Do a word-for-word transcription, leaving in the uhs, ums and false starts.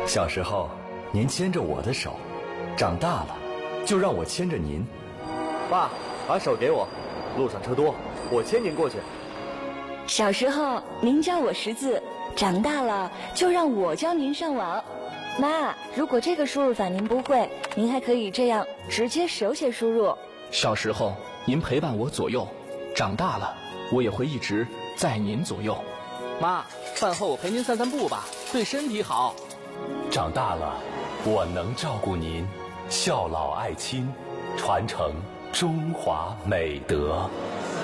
小时候，您牵着我的手，长大了，就让我牵着您。 爸，把手给我，路上车多，我牵您过去。 小时候，您教我识字，长大了就让我教您上网。妈，如果这个输入法您不会，您还可以这样直接手写输入。 小时候，您陪伴我左右，长大了，我也会一直在您左右。 妈，饭后我陪您散散步吧，对身体好。 长大了，我能照顾您，孝老爱亲，传承中华美德。